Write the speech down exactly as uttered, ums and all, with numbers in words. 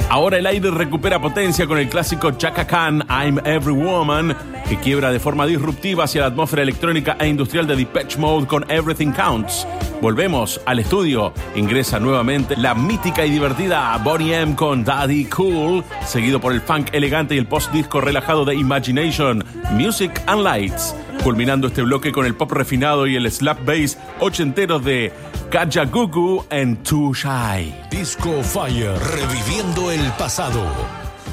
Ahora el aire recupera potencia con el clásico Chaka Khan, I'm Every Woman, que quiebra de forma disruptiva hacia la atmósfera electrónica e industrial de Depeche Mode con Everything Counts. Volvemos al estudio. Ingresa nuevamente la mítica y divertida Boney M con Daddy Cool, seguido por el funk elegante y el post-disco relajado de Imagination, Music and Lights, culminando este bloque con el pop refinado y el slap bass ochentero de Kajagoogoo and Too Shy. Disco Fire, reviviendo el pasado.